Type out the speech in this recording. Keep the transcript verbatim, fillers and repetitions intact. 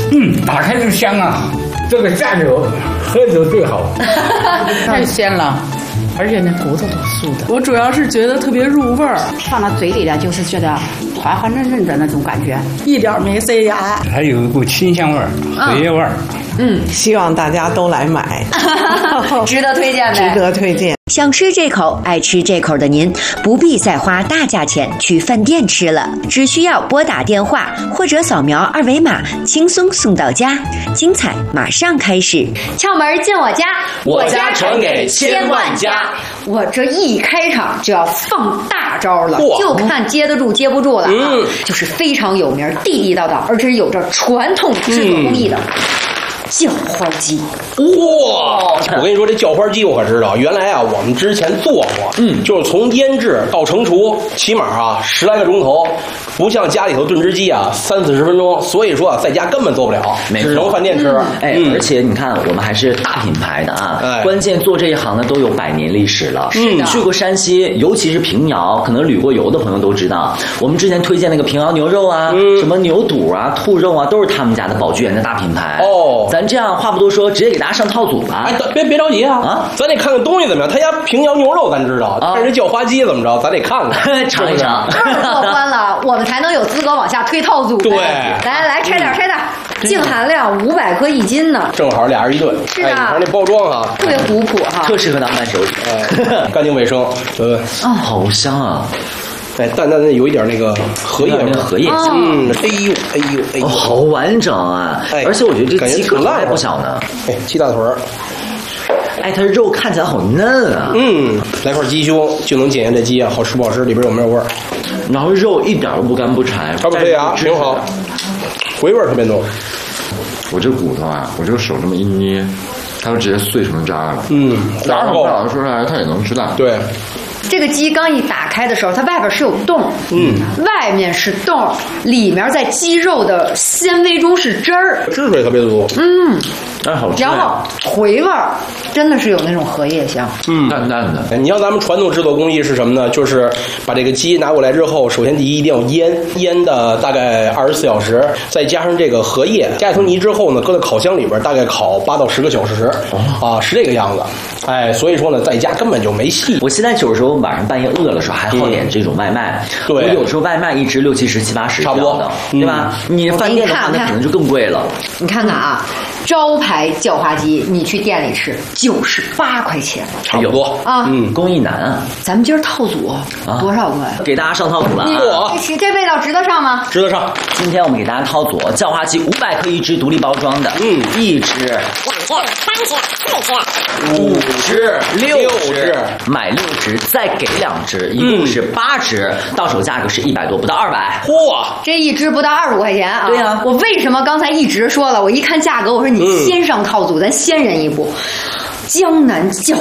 嗯，打开就香啊，这个下酒喝酒最好， 太鲜了。而且那骨头都酥的， 我主要是觉得特别入味儿， 放到嘴里呢，就是觉得滑滑嫩嫩的那种感觉， 一点没塞牙。 还有一股清香味儿、荷叶味儿。 嗯，希望大家都来买， 值得推荐呗， 值得推荐。 想吃这口，爱吃这口的您，不必再花大价钱去饭店吃了，只需要拨打电话或者扫描二维码，轻松送到家。精彩马上开始， 窍门进我家， 我家传给千万家。 我这一开场就要放大招了，就看接得住接不住了啊！嗯、就是非常有名、地地道道，而且有着传统制作工艺的。嗯叫花鸡， 哇！我跟你说，这叫花鸡我可知道。原来啊，我们之前做过，嗯，就是从腌制到成熟，起码啊十来个钟头，不像家里头炖只鸡啊三四十分钟。所以说啊，在家根本做不了，只能饭店吃。 嗯、哎，嗯、而且你看，我们还是大品牌的啊，哎、关键做这一行呢都有百年历史了。 嗯， 去过山西，尤其是平遥，可能旅过游的朋友都知道，我们之前推荐那个平遥牛肉啊，嗯、什么牛肚啊、兔肉啊，都是他们家的宝聚源的大品牌。 哦。 咱这样话不多说，直接给大家上套组吧。 哎，别别着急啊！啊，咱得看看东西怎么样。他家平遥牛肉咱知道，但是叫花鸡怎么着，咱得看看， 尝一尝。 过关了，我们才能有资格往下推套组。 对， 来来拆点拆点，净含量五百克一斤呢， 正好俩人一顿。 是啊， 哎、你看这包装啊， 特别古朴哈， 特适合当伴手礼， 哎、干净卫生，对不对？ 啊，好香啊！ 哎，淡淡的有一点那个荷叶味， 荷叶香。 嗯，哎呦，哎呦，哎呦， 哦，好完整啊！ 哎， 而且我觉得这鸡个还不小呢。 哎，鸡大腿儿。 哎，它肉看起来好嫩啊。 嗯，来块鸡胸就能检验这鸡啊好吃不好吃，里边有没有味儿。 然后肉一点都不干不柴， 它不脆牙，挺好，回味儿特别浓。 我这骨头啊，我这个手这么一捏，它就直接碎成渣了。 嗯， 然后不老实说出来，它也能吃烂。 对。 这个鸡刚一打开的时候，它外边是有洞，嗯，外面是洞，里面在鸡肉的纤维中是汁儿， 汁水特别足， 嗯， 但是好吃。 然后回味儿真的是有那种荷叶香， 嗯，淡淡的。 你像咱们传统制作工艺是什么呢？就是把这个鸡拿过来之后，首先第一一定要腌，腌的大概二十四小时，再加上这个荷叶，加一层泥之后呢，搁在烤箱里边大概烤八到十个小时，哦、啊，是这个样子。哎，所以说呢，在家根本就没戏。 我现在有时候晚上半夜饿的时候，还好点这种外卖。嗯、 对， 我有时候外卖一只六七十、七八十， 差不多的，对吧？嗯、你饭店的话，那可能就更贵了。 你看看啊，招牌叫花鸡，你去店里吃九十八块钱， 差不多啊。 嗯，工艺难啊。 咱们今儿套组多少个呀？ 给大家上套组了啊！这这味道值得上吗？ 值得上。 今天我们给大家套组叫花鸡五百克一只，独立包装的。嗯，一只、两只、三只、四只、五只、六只，买六只再给两只，一共是八只，嗯、到手价格是一百多，不到二百。 嚯， 这一只不到二十块钱啊！ 对呀、啊， 我为什么刚才一直说了？我一看价格，我说你先上套组，嗯、咱先人一步。江南叫